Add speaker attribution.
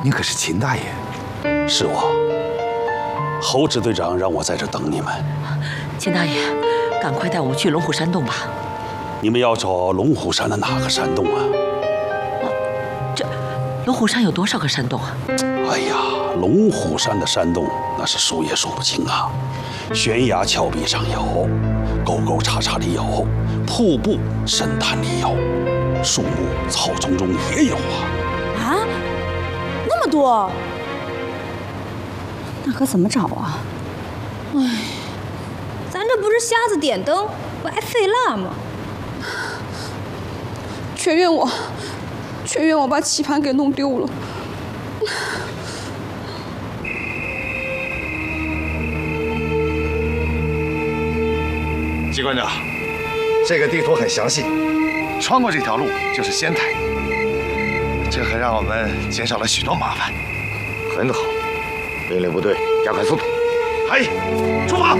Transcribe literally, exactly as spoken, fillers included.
Speaker 1: 您可是秦大爷？
Speaker 2: 是我。侯支队长让我在这等你们。
Speaker 3: 秦大爷，赶快带我们去龙虎山洞吧。
Speaker 2: 你们要找龙虎山的哪个山洞啊？
Speaker 3: 这龙虎山有多少个山洞啊？
Speaker 2: 哎呀，龙虎山的山洞那是数也数不清啊！悬崖峭壁上有，沟沟叉叉里有，瀑布深潭里有，树木草丛中也有啊！
Speaker 4: 啊，那么多，那可怎么找啊？
Speaker 5: 哎，咱这不是瞎子点灯，白费蜡吗？
Speaker 6: 全怨我，全怨我把棋盘给弄丢了。
Speaker 7: 机关长，这个地图很详细，穿过这条路就是仙台，这可让我们减少了许多麻烦。
Speaker 8: 很好，命令部队加快速度。
Speaker 7: 嗨，出发！